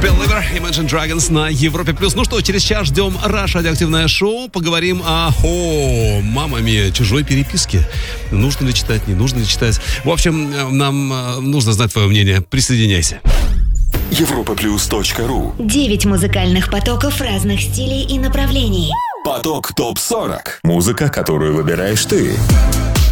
Believer, Imagine Dragons на Европе+. Ну что, через час ждем Rush радиоактивное шоу. Поговорим о мамма мия, чужой переписке. Нужно ли читать, не нужно ли читать. В общем, нам нужно знать твое мнение. Присоединяйся. Europaplus.ru 9 музыкальных потоков разных стилей и направлений. Поток ТОП-40. Музыка, которую выбираешь ты.